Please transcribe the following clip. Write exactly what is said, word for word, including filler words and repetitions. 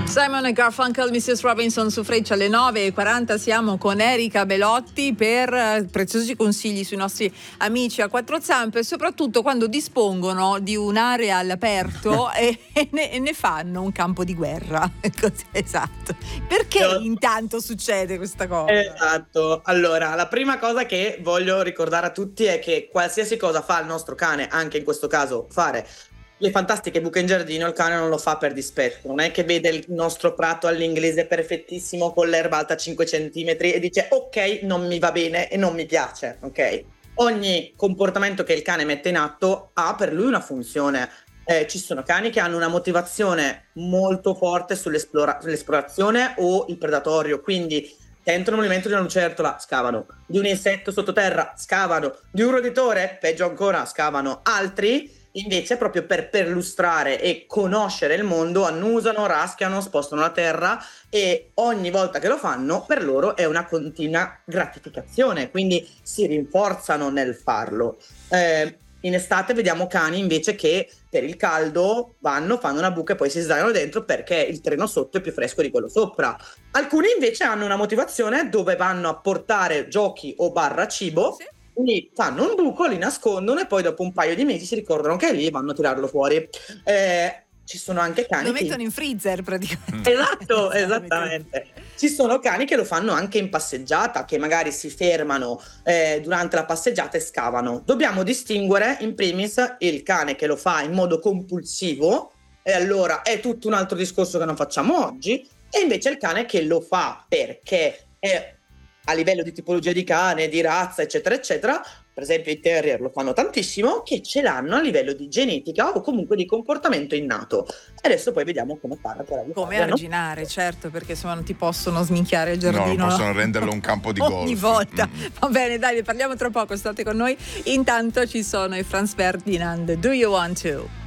Simon e Garfunkel, missus Robinson su Freccia alle nove e quaranta. Siamo con Erika Belotti per preziosi consigli sui nostri amici a quattro zampe, soprattutto quando dispongono di un'area all'aperto e, e, ne, e ne fanno un campo di guerra. Così, esatto. Perché Io... intanto succede questa cosa? Esatto. Allora, la prima cosa che voglio ricordare a tutti è che qualsiasi cosa fa il nostro cane, anche in questo caso fare le fantastiche buche in giardino, il cane non lo fa per dispetto, non è che vede il nostro prato all'inglese perfettissimo con l'erba alta cinque centimetri e dice ok, non mi va bene e non mi piace, ok? Ogni comportamento che il cane mette in atto ha per lui una funzione. Eh, ci sono cani che hanno una motivazione molto forte sull'esplora- sull'esplorazione o il predatorio, quindi entrano un alimento di una lucertola, scavano, di un insetto sottoterra, scavano, di un roditore, peggio ancora, scavano, altri invece proprio per perlustrare e conoscere il mondo annusano, raschiano, spostano la terra e ogni volta che lo fanno per loro è una continua gratificazione, quindi si rinforzano nel farlo. Eh, in estate vediamo cani invece che per il caldo vanno, fanno una buca e poi si sdraiano dentro perché il terreno sotto è più fresco di quello sopra. Alcuni invece hanno una motivazione dove vanno a portare giochi o barra cibo, sì. Quindi fanno un buco, li nascondono e poi dopo un paio di mesi si ricordano che è lì e vanno a tirarlo fuori. Eh, ci sono anche cani lo che... mettono in freezer praticamente. Esatto, esattamente. Ci sono cani che lo fanno anche in passeggiata, che magari si fermano eh, durante la passeggiata e scavano. Dobbiamo distinguere in primis il cane che lo fa in modo compulsivo, e allora è tutto un altro discorso che non facciamo oggi, e invece il cane che lo fa perché è a livello di tipologia di cane, di razza, eccetera, eccetera. Per esempio i terrier lo fanno tantissimo, che ce l'hanno a livello di genetica o comunque di comportamento innato. E adesso poi vediamo come fare per aiutarli. Come arginare, no? Certo, perché insomma non ti possono sminchiare il giardino. No, non possono renderlo un campo di golf. Ogni volta. Mm. Va bene, dai, ne parliamo tra poco, state con noi. Intanto ci sono i Franz Ferdinand, Do You Want To?